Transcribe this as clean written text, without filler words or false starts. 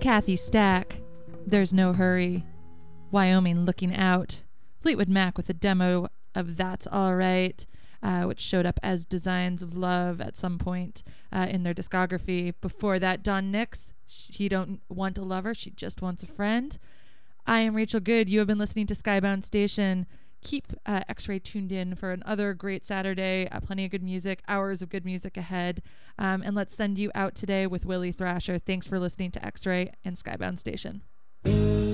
Kathy Stack, There's No Hurry. Wyoming Looking Out. Fleetwood Mac with a demo of That's Alright, which showed up as Designs of Love at some point in their discography. Before that, Don Nix, She Don't Want a Lover, She Just Wants a Friend. I am Rachel Good. You have been listening to Skybound Station. Keep X-Ray tuned in for another great Saturday. Plenty of good music, hours of good music ahead. And let's send you out today with Willie Thrasher. Thanks for listening to X-Ray and Skybound Station.